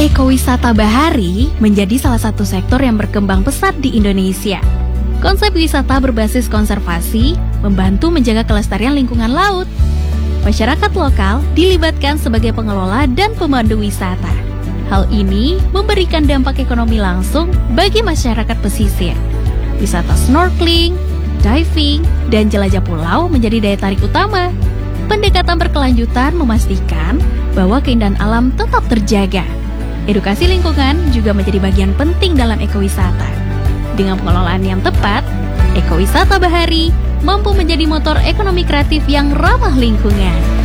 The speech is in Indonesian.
Ekowisata bahari menjadi salah satu sektor yang berkembang pesat di Indonesia. Konsep wisata berbasis konservasi membantu menjaga kelestarian lingkungan laut. Masyarakat lokal dilibatkan sebagai pengelola dan pemandu wisata. Hal ini memberikan dampak ekonomi langsung bagi masyarakat pesisir. Wisata snorkeling, diving, dan jelajah pulau menjadi daya tarik utama. Pendekatan berkelanjutan memastikan bahwa keindahan alam tetap terjaga. Edukasi lingkungan juga menjadi bagian penting dalam ekowisata. Dengan pengelolaan yang tepat, ekowisata bahari mampu menjadi motor ekonomi kreatif yang ramah lingkungan.